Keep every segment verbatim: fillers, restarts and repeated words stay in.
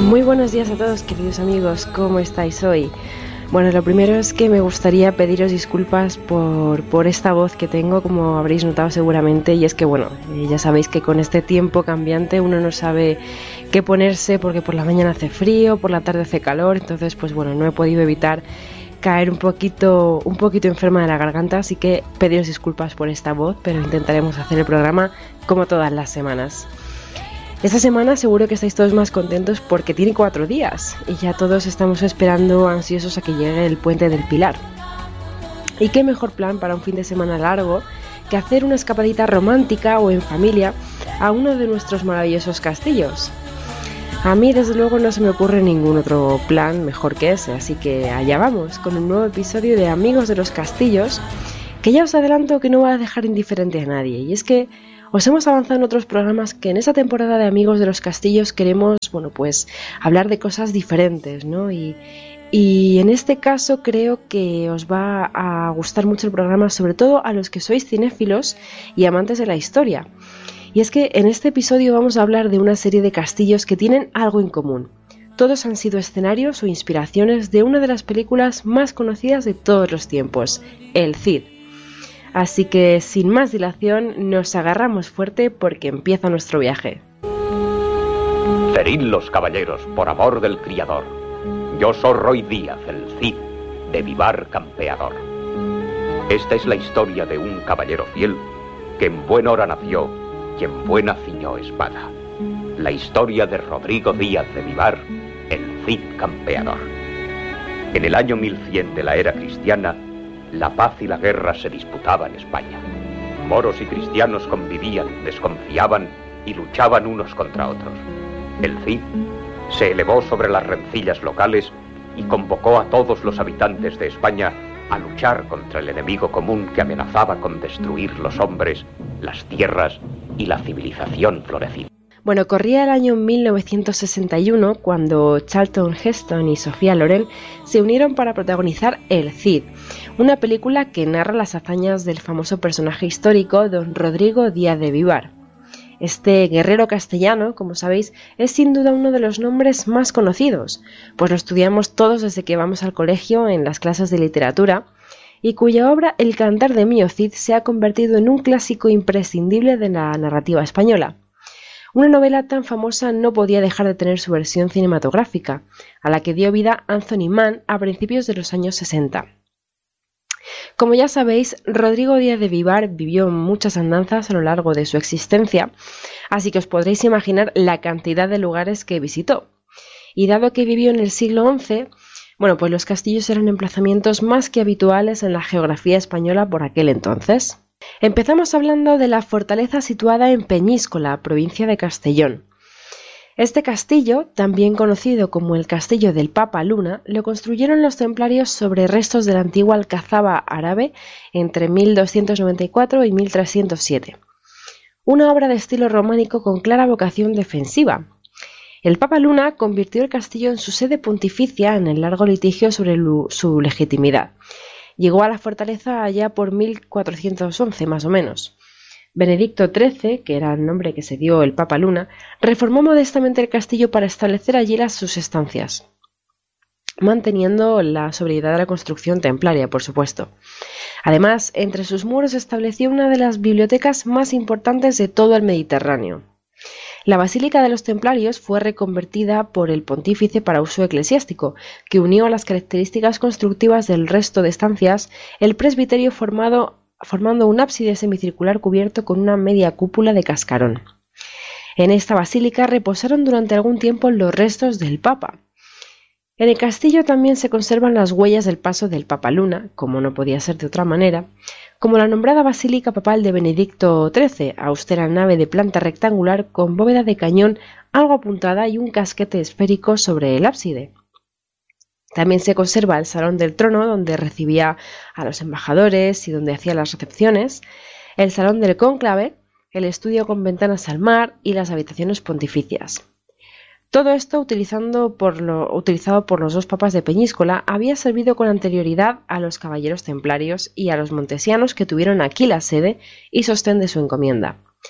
Muy buenos días a todos, queridos amigos, ¿cómo estáis hoy? Bueno, lo primero es que me gustaría pediros disculpas por, por esta voz que tengo, como habréis notado seguramente, y es que, bueno, eh, ya sabéis que con este tiempo cambiante uno no sabe qué ponerse porque por la mañana hace frío, por la tarde hace calor, entonces, pues bueno, no he podido evitar caer un poquito, un poquito enferma de la garganta, así que pediros disculpas por esta voz, pero intentaremos hacer el programa como todas las semanas. Esta semana seguro que estáis todos más contentos porque tiene cuatro días y ya todos estamos esperando ansiosos a que llegue el Puente del Pilar. Y qué mejor plan para un fin de semana largo que hacer una escapadita romántica o en familia a uno de nuestros maravillosos castillos. A mí desde luego no se me ocurre ningún otro plan mejor que ese, así que allá vamos con un nuevo episodio de Amigos de los Castillos, que ya os adelanto que no va a dejar indiferente a nadie, y es que os hemos avanzado en otros programas que en esta temporada de Amigos de los Castillos queremos, bueno, pues hablar de cosas diferentes, ¿no? Y, y en este caso creo que os va a gustar mucho el programa, sobre todo a los que sois cinéfilos y amantes de la historia. Y es que en este episodio vamos a hablar de una serie de castillos que tienen algo en común. Todos han sido escenarios o inspiraciones de una de las películas más conocidas de todos los tiempos, El Cid. Así que, sin más dilación, nos agarramos fuerte porque empieza nuestro viaje. Serid los caballeros, por amor del criador. Yo soy Roy Díaz, el Cid, de Vivar Campeador. Esta es la historia de un caballero fiel que en buena hora nació y en buena ciñó espada. La historia de Rodrigo Díaz de Vivar, el Cid Campeador. En el año mil cien de la era cristiana, la paz y la guerra se disputaban en España. Moros y cristianos convivían, desconfiaban y luchaban unos contra otros. El Cid se elevó sobre las rencillas locales y convocó a todos los habitantes de España a luchar contra el enemigo común que amenazaba con destruir los hombres, las tierras y la civilización florecida. Bueno, corría el año mil novecientos sesenta y uno cuando Charlton Heston y Sofía Loren se unieron para protagonizar El Cid, una película que narra las hazañas del famoso personaje histórico don Rodrigo Díaz de Vivar. Este guerrero castellano, como sabéis, es sin duda uno de los nombres más conocidos, pues lo estudiamos todos desde que vamos al colegio en las clases de literatura, y cuya obra El Cantar de Mio Cid se ha convertido en un clásico imprescindible de la narrativa española. Una novela tan famosa no podía dejar de tener su versión cinematográfica, a la que dio vida Anthony Mann a principios de los años sesenta. Como ya sabéis, Rodrigo Díaz de Vivar vivió muchas andanzas a lo largo de su existencia, así que os podréis imaginar la cantidad de lugares que visitó. Y dado que vivió en el siglo once, bueno, pues los castillos eran emplazamientos más que habituales en la geografía española por aquel entonces. Empezamos hablando de la fortaleza situada en Peñíscola, provincia de Castellón. Este castillo, también conocido como el Castillo del Papa Luna, lo construyeron los templarios sobre restos de la antigua alcazaba árabe entre mil doscientos noventa y cuatro y mil trescientos siete. Una obra de estilo románico con clara vocación defensiva. El Papa Luna convirtió el castillo en su sede pontificia en el largo litigio sobre su legitimidad. Llegó a la fortaleza allá por mil cuatrocientos once más o menos. Benedicto trece, que era el nombre que se dio el Papa Luna, reformó modestamente el castillo para establecer allí las sus estancias, manteniendo la sobriedad de la construcción templaria, por supuesto. Además, entre sus muros estableció una de las bibliotecas más importantes de todo el Mediterráneo. La Basílica de los Templarios fue reconvertida por el pontífice para uso eclesiástico, que unió a las características constructivas del resto de estancias el presbiterio formado, formando un ábside semicircular cubierto con una media cúpula de cascarón. En esta basílica reposaron durante algún tiempo los restos del Papa. En el castillo también se conservan las huellas del paso del Papa Luna, como no podía ser de otra manera, como la nombrada Basílica Papal de Benedicto trece, austera nave de planta rectangular con bóveda de cañón algo apuntada y un casquete esférico sobre el ábside. También se conserva el Salón del Trono, donde recibía a los embajadores y donde hacía las recepciones, el Salón del Cónclave, el estudio con ventanas al mar y las habitaciones pontificias. Todo esto, utilizando por lo, utilizado por los dos papas de Peñíscola, había servido con anterioridad a los caballeros templarios y a los montesianos que tuvieron aquí la sede y sostén de su encomienda.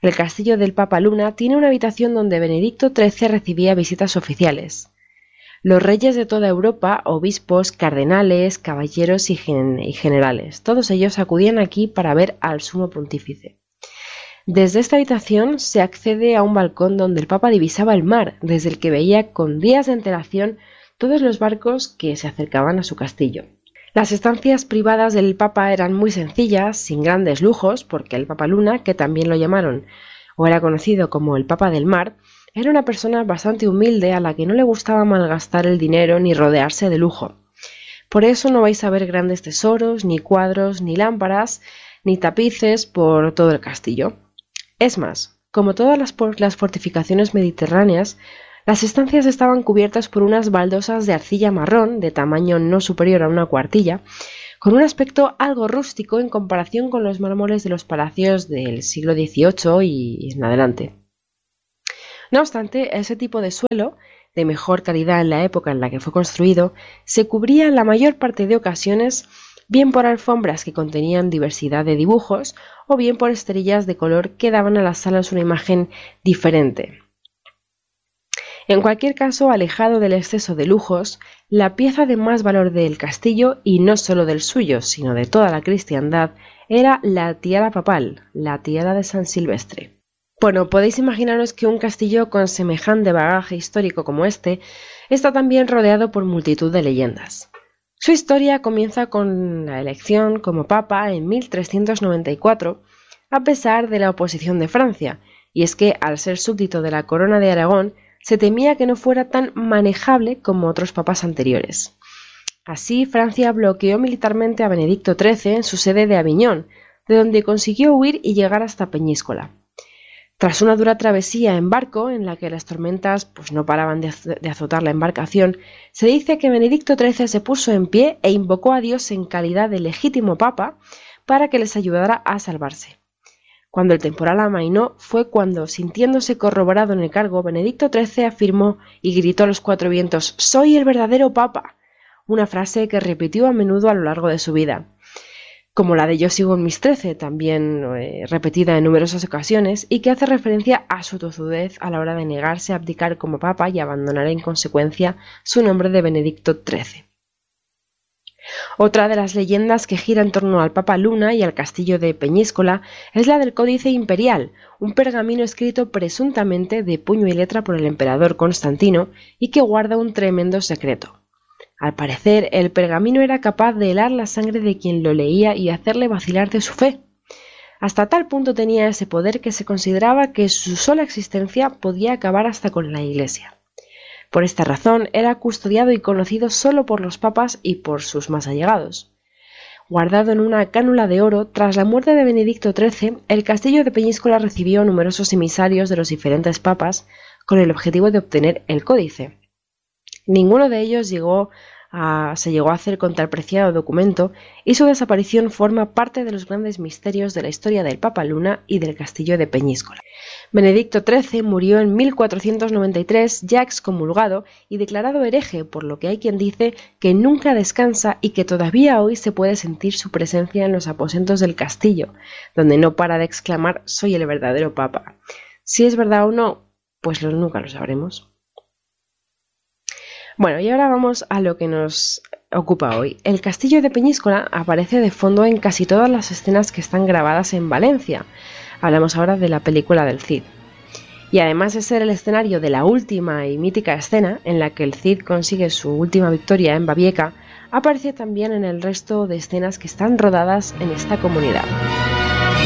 El castillo del Papa Luna tiene una habitación donde Benedicto trece recibía visitas oficiales. Los reyes de toda Europa, obispos, cardenales, caballeros y, gen- y generales, todos ellos acudían aquí para ver al sumo pontífice. Desde esta habitación se accede a un balcón donde el Papa divisaba el mar, desde el que veía con días de antelación todos los barcos que se acercaban a su castillo. Las estancias privadas del Papa eran muy sencillas, sin grandes lujos, porque el Papa Luna, que también lo llamaron o era conocido como el Papa del Mar, era una persona bastante humilde a la que no le gustaba malgastar el dinero ni rodearse de lujo. Por eso no vais a ver grandes tesoros, ni cuadros, ni lámparas, ni tapices por todo el castillo. Es más, como todas las, las fortificaciones mediterráneas, las estancias estaban cubiertas por unas baldosas de arcilla marrón, de tamaño no superior a una cuartilla, con un aspecto algo rústico en comparación con los mármoles de los palacios del siglo dieciocho y en adelante. No obstante, ese tipo de suelo, de mejor calidad en la época en la que fue construido, se cubría en la mayor parte de ocasiones bien por alfombras que contenían diversidad de dibujos o bien por esterillas de color que daban a las salas una imagen diferente. En cualquier caso, alejado del exceso de lujos, la pieza de más valor del castillo, y no solo del suyo, sino de toda la cristiandad, era la tiara papal, la tiara de San Silvestre. Bueno, podéis imaginaros que un castillo con semejante bagaje histórico como este está también rodeado por multitud de leyendas. Su historia comienza con la elección como papa en mil trescientos noventa y cuatro, a pesar de la oposición de Francia, y es que al ser súbdito de la corona de Aragón, se temía que no fuera tan manejable como otros papas anteriores. Así, Francia bloqueó militarmente a Benedicto trece en su sede de Aviñón, de donde consiguió huir y llegar hasta Peñíscola. Tras una dura travesía en barco, en la que las tormentas pues, no paraban de, az- de azotar la embarcación, se dice que Benedicto trece se puso en pie e invocó a Dios en calidad de legítimo papa para que les ayudara a salvarse. Cuando el temporal amainó fue cuando, sintiéndose corroborado en el cargo, Benedicto trece afirmó y gritó a los cuatro vientos: «¡Soy el verdadero papa!», una frase que repitió a menudo a lo largo de su vida. Como la de «Yo sigo en mis trece», también eh, repetida en numerosas ocasiones, y que hace referencia a su tozudez a la hora de negarse a abdicar como papa y abandonar en consecuencia su nombre de Benedicto trece. Otra de las leyendas que gira en torno al Papa Luna y al castillo de Peñíscola es la del Códice Imperial, un pergamino escrito presuntamente de puño y letra por el emperador Constantino y que guarda un tremendo secreto. Al parecer, el pergamino era capaz de helar la sangre de quien lo leía y hacerle vacilar de su fe. Hasta tal punto tenía ese poder que se consideraba que su sola existencia podía acabar hasta con la Iglesia. Por esta razón, era custodiado y conocido solo por los papas y por sus más allegados. Guardado en una cánula de oro, tras la muerte de Benedicto trece, el castillo de Peñíscola recibió numerosos emisarios de los diferentes papas con el objetivo de obtener el códice. Ninguno de ellos llegó a, se llegó a hacer con tal preciado documento y su desaparición forma parte de los grandes misterios de la historia del Papa Luna y del castillo de Peñíscola. Benedicto trece murió en mil cuatrocientos noventa y tres ya excomulgado y declarado hereje, por lo que hay quien dice que nunca descansa y que todavía hoy se puede sentir su presencia en los aposentos del castillo, donde no para de exclamar «Soy el verdadero papa». Si es verdad o no, pues lo, nunca lo sabremos. Bueno, y ahora vamos a lo que nos ocupa hoy. El castillo de Peñíscola aparece de fondo en casi todas las escenas que están grabadas en Valencia. Hablamos ahora de la película del Cid. Y además de ser el escenario de la última y mítica escena en la que el Cid consigue su última victoria en Babieca, aparece también en el resto de escenas que están rodadas en esta comunidad.